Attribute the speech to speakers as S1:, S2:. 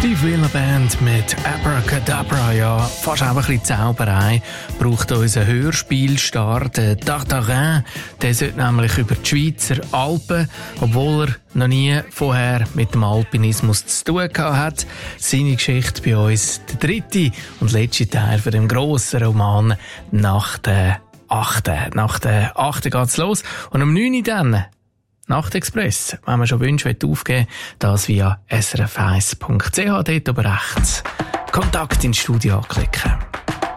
S1: Steve Wheeler Band mit Abracadabra, ja, fast auch ein bisschen Zauberei, braucht unser Hörspielstar, der Tartarin. Der sollte nämlich über die Schweizer Alpen, obwohl er noch nie vorher mit dem Alpinismus zu tun gehabt hat. Seine Geschichte bei uns der dritte und letzte Teil von dem grossen Roman nach der 8. Nach der 8. geht's los. Und um 9 Uhr dann Nachtexpress, wenn man schon Wünsche aufgeben will, das via srf1.ch, dort oben rechts Kontakt ins Studio anklicken.